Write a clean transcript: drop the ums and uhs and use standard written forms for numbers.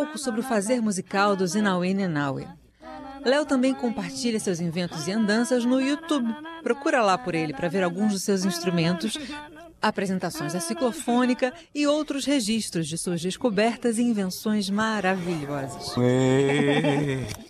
pouco sobre o fazer musical do Zinauê Ninauê. Léo também compartilha seus inventos e andanças no YouTube. Procura lá por ele para ver alguns dos seus instrumentos, apresentações da ciclofônica e outros registros de suas descobertas e invenções maravilhosas.